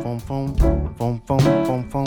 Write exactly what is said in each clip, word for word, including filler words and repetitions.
Pom, pom, pom, pom, pom, pom.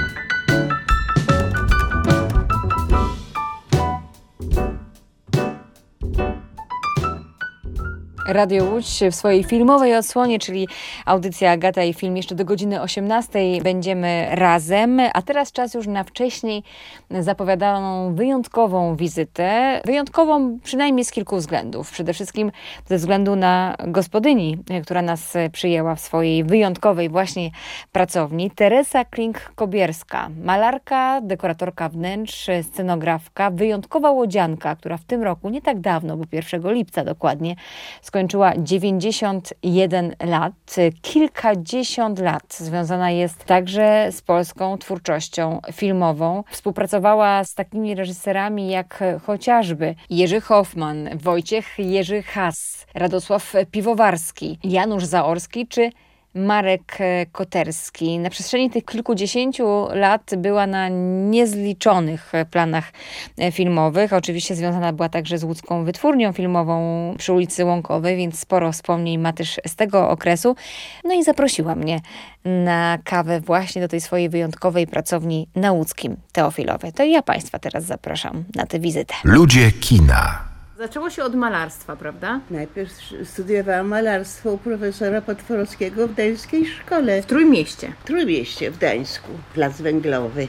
Radio Łódź w swojej filmowej odsłonie, czyli audycja Agata i Film. Jeszcze do godziny osiemnastej będziemy razem, a teraz czas już na wcześniej zapowiadaną wyjątkową wizytę. Wyjątkową przynajmniej z kilku względów. Przede wszystkim ze względu na gospodyni, która nas przyjęła w swojej wyjątkowej właśnie pracowni. Teresa Klink-Kobierska, malarka, dekoratorka wnętrz, scenografka, wyjątkowa łodzianka, która w tym roku, nie tak dawno, bo pierwszego lipca dokładnie, skończyła dziewięćdziesiąt jeden lat. Kilkadziesiąt lat związana jest także z polską twórczością filmową. Współpracowała z takimi reżyserami jak chociażby Jerzy Hoffman, Wojciech Jerzy Has, Radosław Piwowarski, Janusz Zaorski czy Marek Koterski. Na przestrzeni tych kilkudziesięciu lat była na niezliczonych planach filmowych. Oczywiście związana była także z łódzką wytwórnią filmową przy ulicy Łąkowej, więc sporo wspomnień ma też z tego okresu. No i zaprosiła mnie na kawę właśnie do tej swojej wyjątkowej pracowni na Łódzkim Teofilowej. To i ja Państwa teraz zapraszam na tę wizytę. Ludzie kina. Zaczęło się od malarstwa, prawda? Najpierw studiowałam malarstwo u profesora Potworowskiego w Gdańskiej Szkole. W Trójmieście. W Trójmieście w Gdańsku, Plac Węglowy.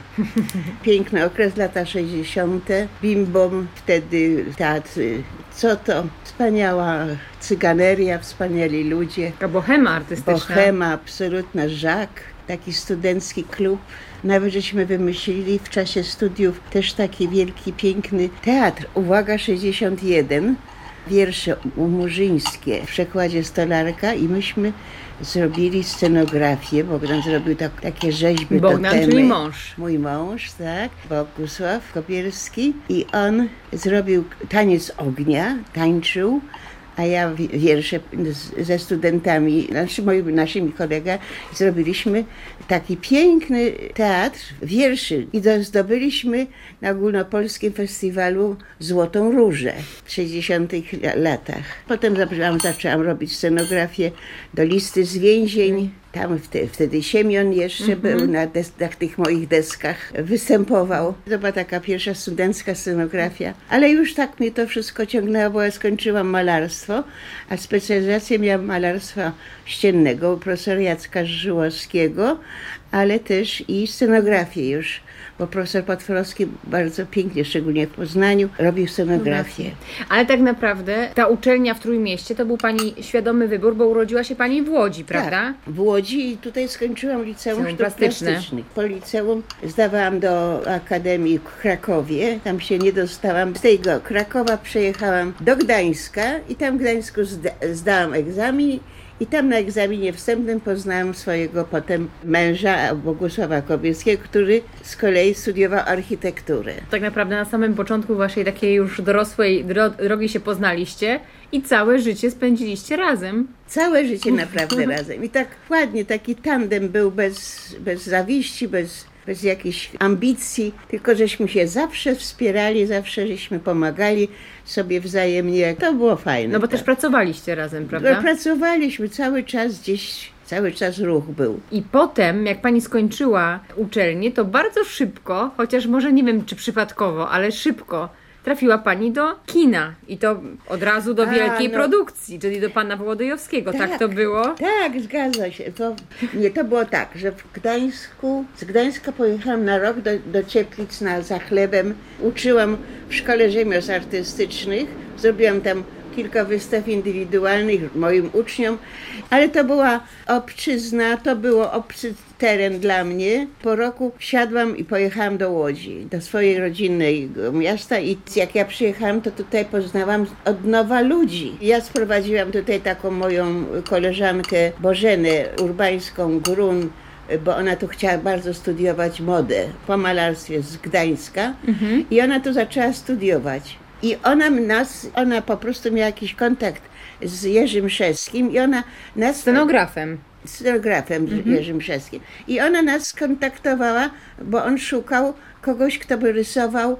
Piękny okres, lata sześćdziesiąte. Bimbom, wtedy teatr. Co to? Wspaniała cyganeria, wspaniali ludzie. A bohema artystyczna. Bohema, absolutna, Jacques. Taki studencki klub. Nawet żeśmy wymyślili w czasie studiów też taki wielki, piękny teatr. Uwaga, sześćdziesiąt jeden. Wiersze murzyńskie w przekładzie Stolarka i myśmy zrobili scenografię. Bogdan zrobił tak, takie rzeźby. Bogdan, totemy. czyli mąż. Mój mąż, tak. Bogusław Kopierski. I on zrobił taniec ognia, tańczył. A ja wiersze ze studentami, znaczy moimi, naszymi kolegami, zrobiliśmy taki piękny teatr wierszy i zdobyliśmy na ogólnopolskim festiwalu Złotą Różę w sześćdziesiątych latach. Potem zaczęłam, zaczęłam robić scenografię do Listy z więzień. Tam wtedy, wtedy Siemion jeszcze mm-hmm. był na, des, na tych moich deskach, występował. To była taka pierwsza studencka scenografia. Ale już tak mnie to wszystko ciągnęło, bo ja skończyłam malarstwo, a specjalizację miałam malarstwa ściennego u profesora Jacka Żyłowskiego, ale też i scenografię już, bo profesor Potworowski bardzo pięknie, szczególnie w Poznaniu, robił scenografię. Ale tak naprawdę ta uczelnia w Trójmieście to był Pani świadomy wybór, bo urodziła się Pani w Łodzi, prawda? Tak, w Łodzi i tutaj skończyłam liceum sztuk plastyczne. plastycznych. Po liceum zdawałam do Akademii w Krakowie, tam się nie dostałam. Z tego Krakowa przejechałam do Gdańska i tam w Gdańsku zda- zdałam egzamin. I tam na egzaminie wstępnym poznałam swojego potem męża, Bogusława Kobierskiego, który z kolei studiował architekturę. Tak naprawdę na samym początku waszej takiej już dorosłej dro- drogi się poznaliście i całe życie spędziliście razem. Całe życie naprawdę razem. I tak ładnie, taki tandem był bez, bez zawiści, bez... bez jakichś ambicji, tylko żeśmy się zawsze wspierali, zawsze żeśmy pomagali sobie wzajemnie. To było fajne. No bo tak. też pracowaliście razem, prawda? Pracowaliśmy cały czas gdzieś, cały czas ruch był. I potem, jak Pani skończyła uczelnię, to bardzo szybko, chociaż może nie wiem, czy przypadkowo, ale szybko, trafiła Pani do kina i to od razu do A, wielkiej no. produkcji, czyli do Pana Wołodyjowskiego. Tak, tak to było? Tak, zgadza się. To, nie, to było tak, że w Gdańsku, z Gdańska pojechałam na rok do, do Cieplic na, za chlebem. Uczyłam w Szkole Rzemiosł Artystycznych, zrobiłam tam kilka wystaw indywidualnych moim uczniom, ale to była obczyzna, to było obcy teren dla mnie. Po roku wsiadłam i pojechałam do Łodzi, do swojej rodzinnego miasta i jak ja przyjechałam, to tutaj poznałam od nowa ludzi. Ja sprowadziłam tutaj taką moją koleżankę Bożenę Urbańską-Grun, bo ona tu chciała bardzo studiować modę po malarstwie z Gdańska mhm. i ona tu zaczęła studiować. I ona nas, ona po prostu miała jakiś kontakt z Jerzym Szewskim i ona nas... Scenografem. Scenografem Mhm. Jerzym Szewskim. I ona nas skontaktowała, bo on szukał kogoś, kto by rysował